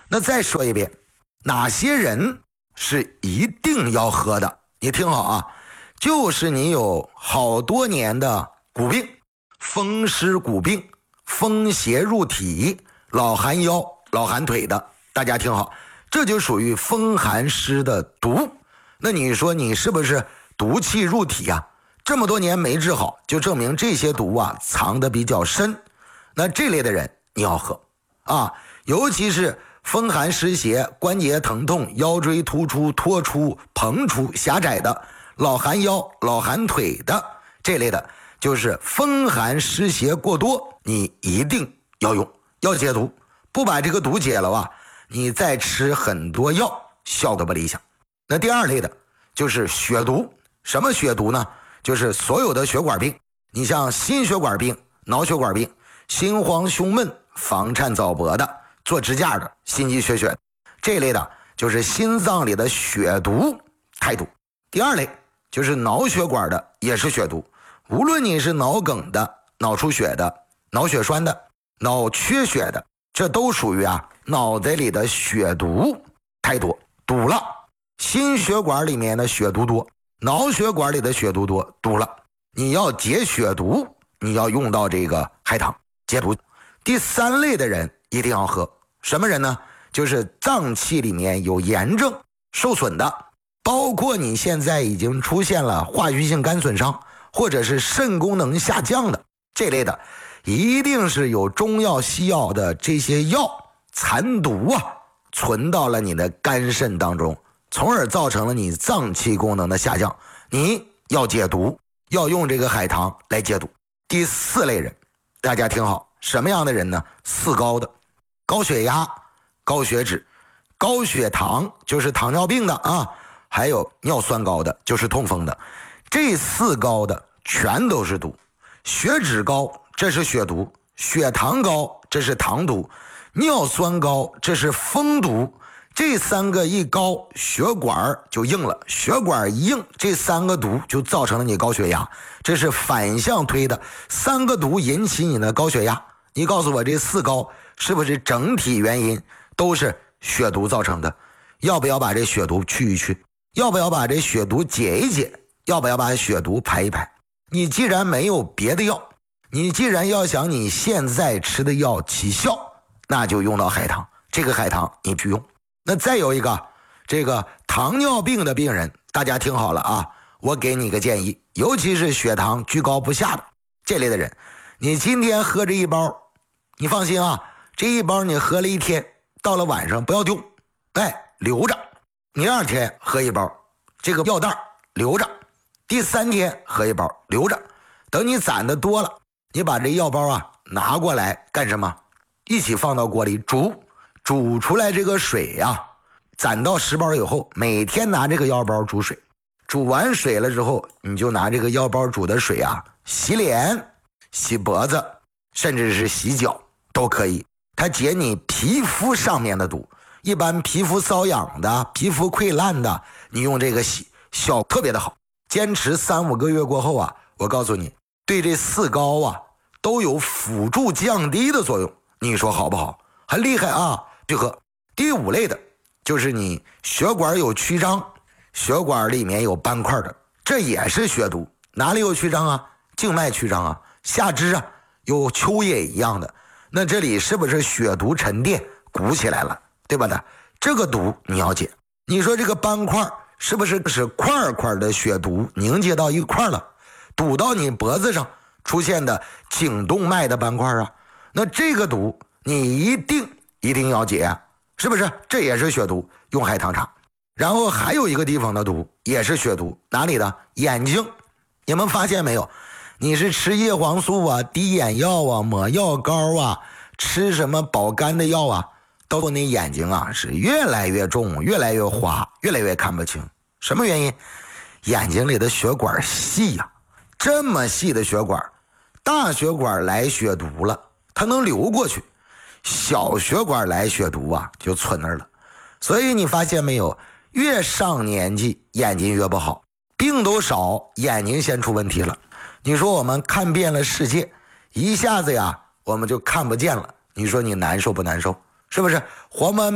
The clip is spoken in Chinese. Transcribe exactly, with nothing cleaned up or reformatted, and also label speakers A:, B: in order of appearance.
A: 那再说一遍，哪些人是一定要喝的？你听好啊，就是你有好多年的骨病、风湿骨病、风邪入体、老寒腰、老寒腿的，大家听好，这就属于风寒湿的毒。那你说你是不是毒气入体啊？这么多年没治好，就证明这些毒啊藏得比较深。那这类的人你要喝啊，尤其是风寒湿邪、关节疼痛、腰椎突出、脱出、膨出、狭窄的，老寒腰、老寒腿的这类的，就是风寒湿邪过多，你一定要用，要解毒。不把这个毒解了啊，你再吃很多药，效果不理想。那第二类的就是血毒。什么血毒呢？就是所有的血管病，你像心血管病、脑血管病、心慌胸闷、房颤早搏的，做支架的、心肌缺血这类的，就是心脏里的血毒太多。第二类就是脑血管的，也是血毒，无论你是脑梗的、脑出血的、脑血栓的、脑缺血的，这都属于啊脑袋里的血毒太多，堵了。心血管里面的血毒多，脑血管里的血毒多，堵了。你要解血毒，你要用到这个海棠解毒。第三类的人一定要喝，什么人呢？就是脏器里面有炎症受损的，包括你现在已经出现了化学性肝损伤，或者是肾功能下降的这类的，一定是有中药西药的这些药残毒啊存到了你的肝肾当中，从而造成了你脏器功能的下降。你要解毒，要用这个海棠来解毒。第四类人，大家听好，什么样的人呢？四高的，高血压、高血脂、高血糖，就是糖尿病的啊，还有尿酸高的，就是痛风的。这四高的全都是毒。血脂高，这是血毒；血糖高，这是糖毒；尿酸高，这是风毒。这三个一高，血管就硬了，血管一硬，这三个毒就造成了你高血压，这是反向推的，三个毒引起你的高血压。你告诉我这四高是不是整体原因都是血毒造成的？要不要把这血毒去一去？要不要把这血毒解一解？要不要把血毒排一排？你既然没有别的药，你既然要想你现在吃的药起效，那就用到海棠。这个海棠你去用。那再有一个，这个糖尿病的病人，大家听好了啊，我给你个建议，尤其是血糖居高不下的这类的人，你今天喝这一包，你放心啊，这一包你喝了一天，到了晚上不要丢，哎，留着。你第二天喝一包，这个药袋留着，第三天喝一包留着，等你攒的多了，你把这药包啊拿过来干什么？一起放到锅里煮。煮出来这个水呀、啊，攒到十包以后，每天拿这个药包煮水，煮完水了之后，你就拿这个药包煮的水啊，洗脸、洗脖子，甚至是洗脚都可以。它解你皮肤上面的毒，一般皮肤瘙痒的、皮肤溃烂的，你用这个洗，效特别的好。坚持三五个月过后啊，我告诉你，对这四高啊都有辅助降低的作用。你说好不好？很厉害啊！去喝。第五类的就是你血管有曲张，血管里面有斑块的，这也是血毒。哪里有曲张啊？静脉曲张啊，下肢啊有丘叶一样的，那这里是不是血毒沉淀鼓起来了，对吧的？这个毒你要解。你说这个斑块是不是是块块的血毒凝结到一块了，堵到你脖子上出现的颈动脉的斑块啊？那这个毒你一定一定要解，是不是？这也是血毒，用海棠茶。然后还有一个地方的毒也是血毒，哪里的？眼睛。你们发现没有？你是吃叶黄素啊、滴眼药啊、抹药膏啊，吃什么保肝的药啊，都你眼睛啊是越来越重，越来越花，越来越看不清。什么原因？眼睛里的血管细呀、啊，这么细的血管，大血管来血毒了，它能流过去。小血管来血毒啊，就存那儿了。所以你发现没有，越上年纪眼睛越不好，病都少，眼睛先出问题了。你说我们看遍了世界，一下子呀我们就看不见了，你说你难受不难受？是不是？活么